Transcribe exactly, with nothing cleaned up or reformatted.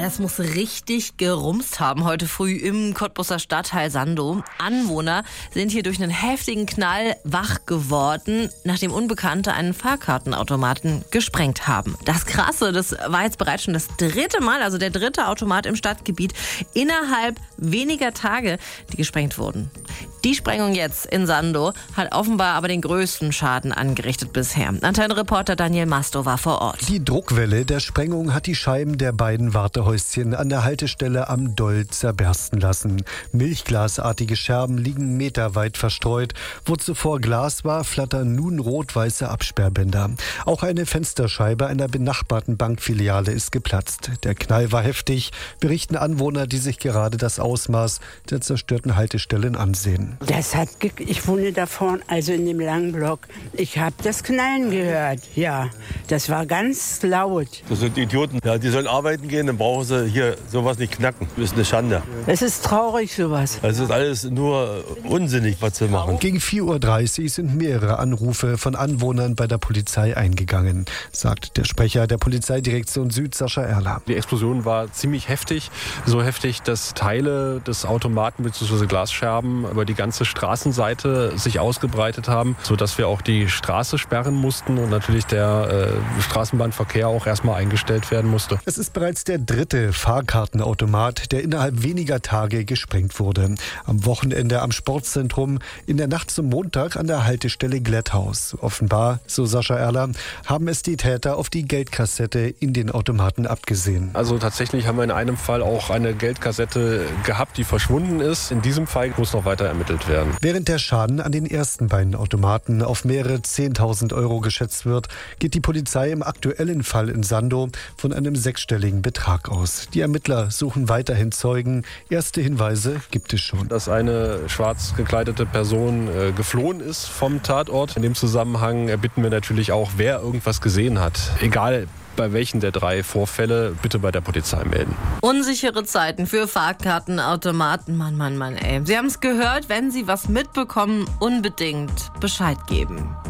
das muss richtig gerumst haben heute früh im Cottbuser Stadtteil Sandow. Anwohner sind hier durch einen heftigen Knall wach geworden, nachdem Unbekannte einen Fahrkartenautomaten gesprengt haben. Das Krasse, das war jetzt bereits schon das dritte Mal, also der dritte Automat im Stadtgebiet innerhalb weniger Tage, die gesprengt wurden. Die Sprengung jetzt in Sandow hat offenbar aber den größten Schaden angerichtet bisher. Antenne-Reporter Daniel Masto war vor Ort. Die Druckwelle der Sprengung hat die Scheiben der beiden Wartehäuschen an der Haltestelle am Doll zerbersten lassen. Milchglasartige Scherben liegen meterweit verstreut. Wo zuvor Glas war, flattern nun rot-weiße Absperrbänder. Auch eine Fensterscheibe einer benachbarten Bankfiliale ist geplatzt. Der Knall war heftig, berichten Anwohner, die sich gerade das Ausmaß der zerstörten Haltestellen ansehen. Das hat, ge- ich wohne da vorne, also in dem langen Block. Ich habe das Knallen gehört, ja. Das war ganz laut. Das sind Idioten. Ja, die sollen arbeiten gehen, dann brauchen sie hier sowas nicht knacken. Das ist eine Schande. Es ist traurig, sowas. Es ist alles nur unsinnig, was sie machen. Gegen vier Uhr dreißig sind mehrere Anrufe von Anwohnern bei der Polizei eingegangen, sagt der Sprecher der Polizeidirektion Süd, Sascha Erler. Die Explosion war ziemlich heftig, so heftig, dass Teile des Automaten bzw. Glasscherben über die ganze Straßenseite sich ausgebreitet haben, sodass wir auch die Straße sperren mussten und natürlich der äh, Straßenbahnverkehr auch erstmal eingestellt werden musste. Es ist bereits der dritte Fahrkartenautomat, der innerhalb weniger Tage gesprengt wurde. Am Wochenende am Sportzentrum, in der Nacht zum Montag an der Haltestelle Glätthaus. Offenbar, so Sascha Erler, haben es die Täter auf die Geldkassette in den Automaten abgesehen. Also tatsächlich haben wir in einem Fall auch eine Geldkassette gehabt, die verschwunden ist. In diesem Fall muss noch weiter ermittelt werden. Während der Schaden an den ersten beiden Automaten auf mehrere zehntausend Euro geschätzt wird, geht die Polizei im aktuellen Fall in Sandow von einem sechsstelligen Betrag aus. Die Ermittler suchen weiterhin Zeugen. Erste Hinweise gibt es schon. Dass eine schwarz gekleidete Person äh, geflohen ist vom Tatort. In dem Zusammenhang erbitten wir natürlich auch, wer irgendwas gesehen hat. Egal bei welchen der drei Vorfälle, bitte bei der Polizei melden. Unsichere Zeiten für Fahrkartenautomaten. Mann, Mann, Mann, ey. Sie haben es gehört, wenn Sie was mitbekommen, unbedingt Bescheid geben.